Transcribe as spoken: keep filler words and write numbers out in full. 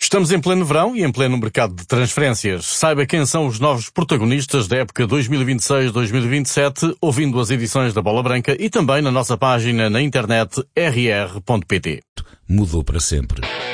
Estamos em pleno verão e em pleno mercado de transferências. Saiba quem são os novos protagonistas da época dois mil e vinte e seis dois mil e vinte e sete, ouvindo as edições da Bola Branca e também na nossa página na internet r r ponto p t. Mudou para sempre.